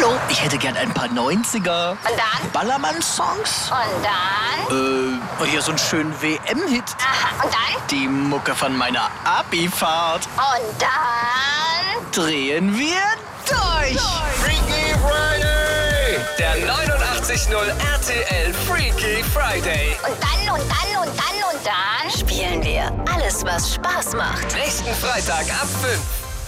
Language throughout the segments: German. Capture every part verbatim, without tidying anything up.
Hallo, ich hätte gern ein paar neunziger. Und dann? Ballermann-Songs? Und dann? Äh, hier so einen schönen W M-Hit. Aha, und dann? Die Mucke von meiner Abifahrt. Und dann? Drehen wir durch. Freaky Friday! Der neunundachtzig null R T L Freaky Friday. Und dann, und dann, und dann, und dann? Spielen wir alles, was Spaß macht. Nächsten Freitag ab fünf.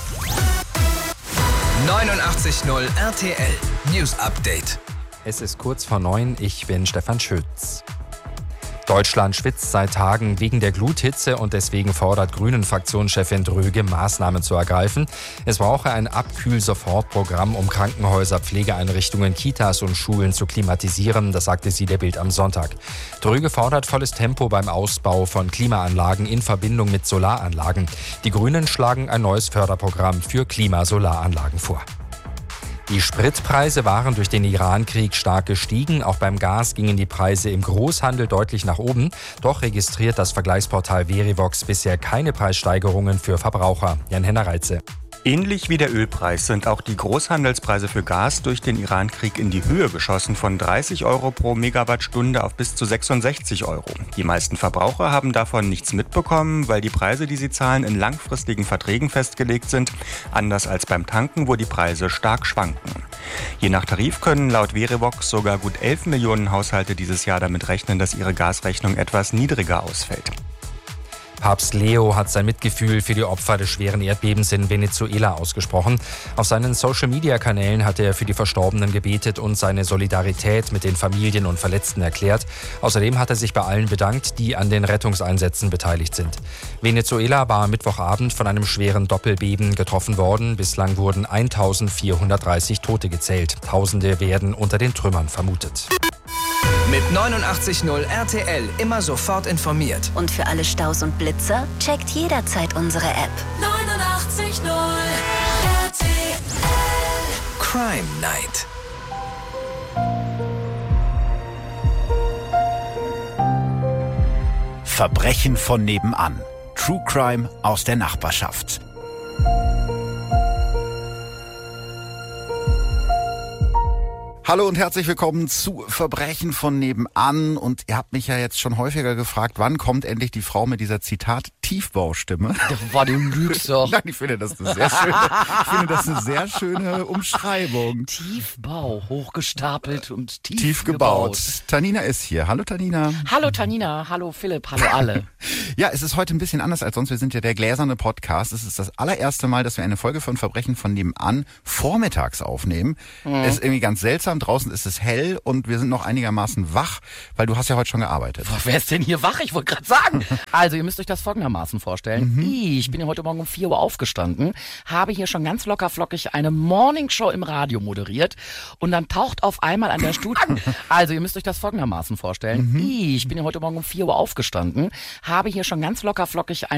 neunundachtzig null R T L News Update. Es ist kurz vor neun, ich bin Stefan Schütz. Deutschland schwitzt seit Tagen wegen der Gluthitze und deswegen fordert Grünen-Fraktionschefin Dröge, Maßnahmen zu ergreifen. Es brauche ein Abkühl-Sofortprogramm, um Krankenhäuser, Pflegeeinrichtungen, Kitas und Schulen zu klimatisieren, das sagte sie der Bild am Sonntag. Dröge fordert volles Tempo beim Ausbau von Klimaanlagen in Verbindung mit Solaranlagen. Die Grünen schlagen ein neues Förderprogramm für Klimasolaranlagen vor. Die Spritpreise waren durch den Iran-Krieg stark gestiegen. Auch beim Gas gingen die Preise im Großhandel deutlich nach oben. Doch registriert das Vergleichsportal Verivox bisher keine Preissteigerungen für Verbraucher. Jan-Henner Reitze. Ähnlich wie der Ölpreis sind auch die Großhandelspreise für Gas durch den Iran-Krieg in die Höhe geschossen, von dreißig Euro pro Megawattstunde auf bis zu sechsundsechzig Euro. Die meisten Verbraucher haben davon nichts mitbekommen, weil die Preise, die sie zahlen, in langfristigen Verträgen festgelegt sind, anders als beim Tanken, wo die Preise stark schwanken. Je nach Tarif können laut Verivox sogar gut elf Millionen Haushalte dieses Jahr damit rechnen, dass ihre Gasrechnung etwas niedriger ausfällt. Papst Leo hat sein Mitgefühl für die Opfer des schweren Erdbebens in Venezuela ausgesprochen. Auf seinen Social-Media-Kanälen hat er für die Verstorbenen gebetet und seine Solidarität mit den Familien und Verletzten erklärt. Außerdem hat er sich bei allen bedankt, die an den Rettungseinsätzen beteiligt sind. Venezuela war Mittwochabend von einem schweren Doppelbeben getroffen worden. Bislang wurden eintausendvierhundertdreißig Tote gezählt. Tausende werden unter den Trümmern vermutet. Mit neunundachtzig null R T L immer sofort informiert. Und für alle Staus und Blitzer checkt jederzeit unsere App. neunundachtzig null R T L Crime Night. Verbrechen von nebenan. True Crime aus der Nachbarschaft. Hallo und herzlich willkommen zu Verbrechen von nebenan. Und ihr habt mich ja jetzt schon häufiger gefragt, wann kommt endlich die Frau mit dieser Zitat-Tiefbaustimme? War du lügst doch. Nein, ich finde das eine sehr schöne, ich finde das eine sehr schöne Umschreibung. Tiefbau, hochgestapelt und tief, Tief gebaut. gebaut. Tanina ist hier. Hallo Tanina. Hallo Tanina, hallo Philipp, hallo alle. Ja, es ist heute ein bisschen anders als sonst. Wir sind ja der gläserne Podcast. Es ist das allererste Mal, dass wir eine Folge von Verbrechen von nebenan vormittags aufnehmen. Mhm. Es ist irgendwie ganz seltsam. Draußen ist es hell und wir sind noch einigermaßen wach, weil du hast ja heute schon gearbeitet. Boah, wer ist denn hier wach? Ich wollte gerade sagen. Also ihr müsst euch das folgendermaßen vorstellen. Mhm. Ich bin ja heute Morgen um vier Uhr aufgestanden, habe hier schon ganz locker flockig eine Morningshow im Radio moderiert und dann taucht auf einmal an der Studio... Also ihr müsst euch das folgendermaßen vorstellen. Mhm. Ich bin ja heute Morgen um vier Uhr aufgestanden, habe hier schon ganz locker flockig